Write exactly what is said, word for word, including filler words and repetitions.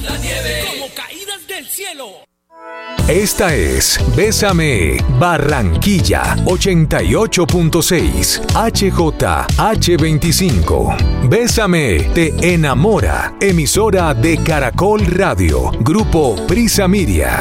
la nieve como caídas del cielo. Esta es Bésame Barranquilla ochenta y ocho punto seis H J H veinticinco. Bésame te enamora. Emisora de Caracol Radio. Grupo Prisa Media.